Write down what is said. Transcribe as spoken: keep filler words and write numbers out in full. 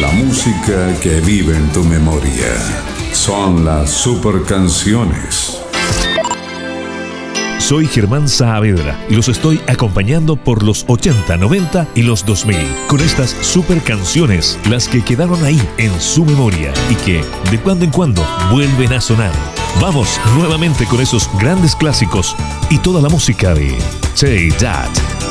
La música que vive en tu memoria. Son las super canciones. Soy Germán Saavedra y los estoy acompañando por los ochenta, noventa y los dos mil con estas super canciones, las que quedaron ahí en su memoria y que de cuando en cuando vuelven a sonar. Vamos nuevamente con esos grandes clásicos y toda la música de Take That.